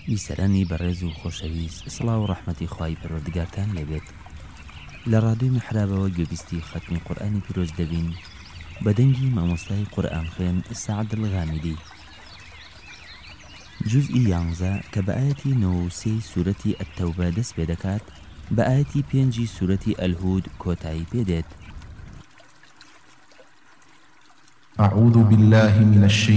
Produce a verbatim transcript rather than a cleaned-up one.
بیسەرانی بەڕێز و خۆشەویست، سڵاو و ڕەحمەتی خوای پەروەردگارتان لێبێت. لە ڕادیۆی میحرابەوە گوێبیستی خەتمی قورئانی پیرۆز دەبین بە دەنگی مامۆستای قورئان خوێن سەعد الغامدی. جوزئی یانزە کە بە ئاەتی نۆ و سێی سوورەتی ئەتتەوبە دەست پێ دەکات، بە ئاەتی پێنجی سوورەتی ئەلهود کۆتایی پێدێت. أعوذ بالله من الشيطان